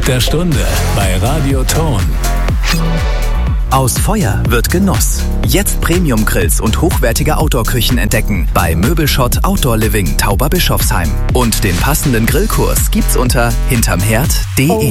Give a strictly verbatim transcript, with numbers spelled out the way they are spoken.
Hit der Stunde bei Radio Ton. Aus Feuer wird Genuss. Jetzt Premium-Grills und hochwertige Outdoor-Küchen entdecken bei Möbelschott Outdoor Living Tauberbischofsheim. Und den passenden Grillkurs gibt's unter hintermherd punkt de.